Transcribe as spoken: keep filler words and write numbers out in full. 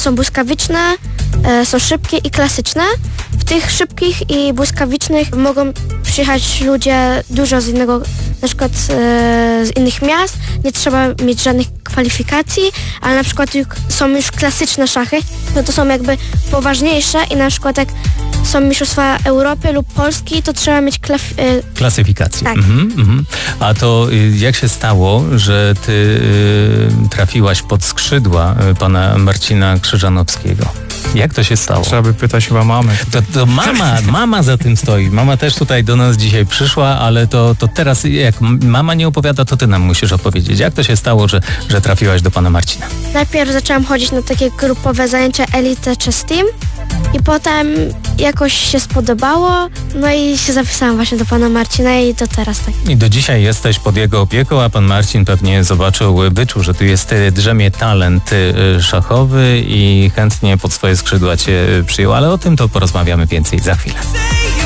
są błyskawiczne, e, są szybkie i klasyczne. W tych szybkich i błyskawicznych mogą przyjechać ludzie dużo z innego, na przykład e, z innych miast. Nie trzeba mieć żadnych kwalifikacji, ale na przykład jak są już klasyczne szachy, no to są jakby poważniejsze i na przykład jak są mistrzostwa Europy lub Polski, to trzeba mieć klaf- e, klasyfikację. Tak. Mhm, mhm. A to y, jak się stało, że ty y, trafiłaś pod skrzydła y, pana Marcina Krzyżanowskiego? Jak to się stało? Trzeba by pytać chyba mamy. To, to mama, mama za tym stoi. Mama też tutaj do nas dzisiaj przyszła, ale to, to teraz jak mama nie opowiada, to ty nam musisz opowiedzieć. Jak to się stało, że, że trafiłaś do pana Marcina? Najpierw zaczęłam chodzić na takie grupowe zajęcia Elite Chess Team i potem jakoś się spodobało, no i się zapisałam właśnie do pana Marcina i to teraz tak. I do dzisiaj jesteś pod jego opieką, a pan Marcin pewnie zobaczył, wyczuł, że tu jest drzemie talent y, szachowy i chętnie pod swoje skrzydła cię przyjął, ale o tym to porozmawiamy więcej za chwilę.